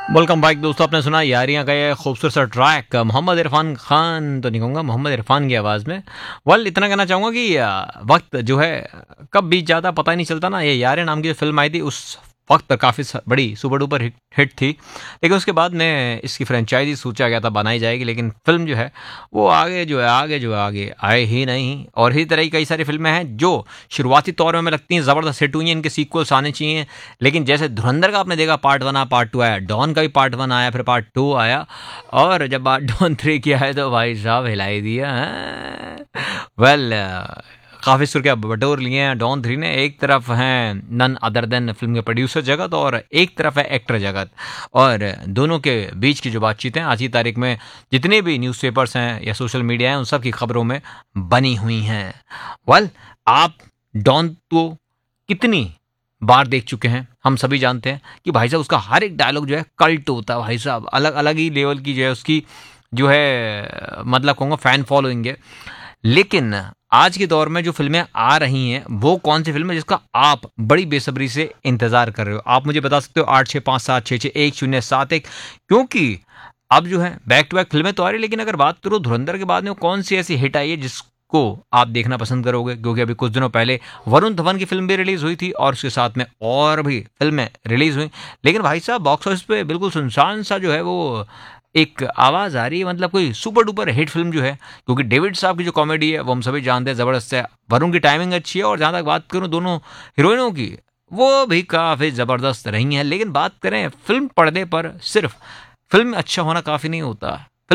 Welcome back दोस्तों। आपने सुना यारियां का ये खूबसूरत सा ट्रैक मोहम्मद इरफान खान तो नहीं कहूँगा, मोहम्मद इरफान की आवाज़ में। इतना कहना चाहूँगा कि वक्त जो है कब बीत जाता पता ही नहीं चलता ना। ये यारियां नाम की जो फिल्म आई थी उस वक्त पर काफ़ी बड़ी सुपर डुपर हिट थी, लेकिन उसके बाद में इसकी फ्रेंचाइजी सोचा गया था बनाई जाएगी, लेकिन फिल्म जो है वो आगे आए ही नहीं। और इसी तरह की कई सारी फिल्में हैं जो शुरुआती तौर में हमें लगती हैं ज़बरदस्त हिट हुई हैं, इनके सीक्वल्स आने चाहिए। लेकिन जैसे धुरंधर का आपने देखा पार्ट 1 आया, पार्ट 2 आया, डॉन का भी पार्ट 1 आया, फिर पार्ट 2 आया, और जब बात डॉन 3 की आया तो भाई साहब हिलाई दिया। वेल काफ़ी सुर्खियाँ बटोर लिए हैं डॉन 3 ने। एक तरफ हैं नन अदर देन फिल्म के प्रोड्यूसर जगत, और एक तरफ है एक्टर जगत, और दोनों के बीच की जो बातचीतें आज की तारीख में जितने भी न्यूज़पेपर्स हैं या सोशल मीडिया हैं उन सब की खबरों में बनी हुई हैं। आप डॉन तो कितनी बार देख चुके हैं, हम सभी जानते हैं कि भाई साहब उसका हर एक डायलॉग जो है कल्ट होता है भाई साहब, अलग अलग ही लेवल की जो है उसकी जो है मतलब कहूँगा फैन फॉलोइंग है। लेकिन आज के दौर में जो फिल्में आ रही हैं वो कौन सी फिल्म है जिसका आप बड़ी बेसब्री से इंतजार कर रहे हो? आप मुझे बता सकते हो 865766107, क्योंकि अब जो है बैक टू बैक फिल्में तो आ रही है, लेकिन अगर बात करो धुरंधर के बाद में कौन सी ऐसी हिट आई है जिसको आप देखना पसंद करोगे? क्योंकि अभी कुछ दिनों पहले वरुण धवन की फिल्म भी रिलीज हुई थी और उसके साथ में और भी फिल्में रिलीज हुई, लेकिन भाई साहब बॉक्स ऑफिस पे बिल्कुल सुनसान सा जो है वो एक आवाज़ आ रही है, मतलब कोई सुपर डुपर हिट फिल्म जो है। क्योंकि डेविड साहब की जो कॉमेडी है वो हम सभी जानते हैं ज़बरदस्त है, वरुण की टाइमिंग अच्छी है, और जहाँ तक बात करूँ दोनों हीरोइनों की वो भी काफ़ी ज़बरदस्त रही हैं। लेकिन बात करें फिल्म पर्दे पर, सिर्फ फिल्म अच्छा होना काफ़ी नहीं होता,